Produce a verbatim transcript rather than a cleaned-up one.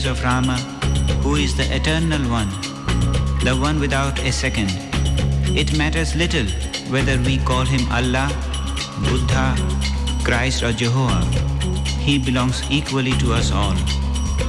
of Rama, who is the Eternal One, the one without a second. It matters little whether we call him Allah, Buddha, Christ or Jehovah. He belongs equally to us all.